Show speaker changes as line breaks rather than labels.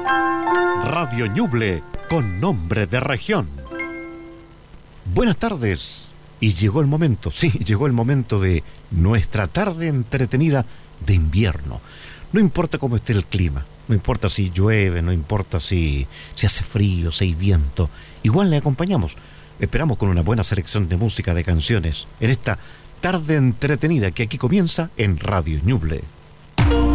Radio Ñuble, con nombre de región. Buenas tardes. Y llegó el momento, sí, llegó el momento de nuestra tarde entretenida de invierno. No importa cómo esté el clima, no importa si llueve, no importa si hace frío, si hay viento, igual le acompañamos. Esperamos con una buena selección de música, de canciones, en esta tarde entretenida que aquí comienza en Radio Ñuble.